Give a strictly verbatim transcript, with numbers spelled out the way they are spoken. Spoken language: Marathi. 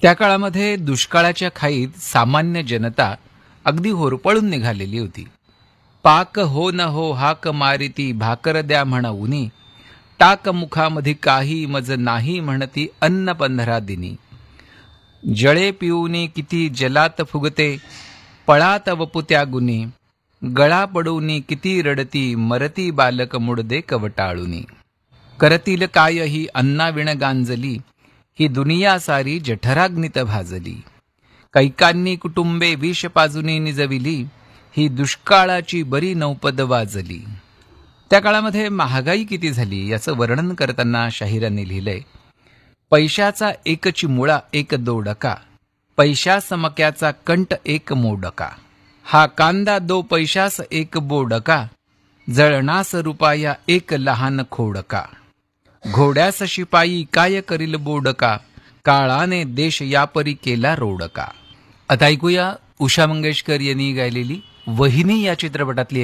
त्या काळामध्ये दुष्काळाच्या खाईत सामान्य जनता अगदी होरपळून निघालेली होती. पाक हो न हो हाक मारिती भाकर द्या म्हणूनी, टाक मुखामध्ये काही मज नाही म्हणती अन्न पंधरा दिनी. जळे पिऊनी किती जलात फुगते, पळात वपुत्या गुनी. गळा पडूनी किती रडती, मरती बालक मुडदे कवटाळुनी. करतील काय ही अन्नाविण गांजली, ही दुनिया सारी जठराग्नित भाजली. कैकांनी कुटुंबे विष पाजुनी निजविली, ही दुष्काळाची बरी नौपद वाजली. त्या काळामध्ये महागाई किती झाली याचं वर्णन करताना शाहिरांनी लिहिलंय, पैशाचा एकची मुळा एक दोडका, पैशा समक्याचा कंट एक मोडका. हा कांदा दो पैशास एक बोडका, जळणास रुपाया एक लहान खोडका. घोड्यास शिपाई काय करील बोडका, काळाने देश यापरी केला रोडका. आता ऐकूया उषा मंगेशकर यांनी गायलेली वहिनी या चित्रपटातली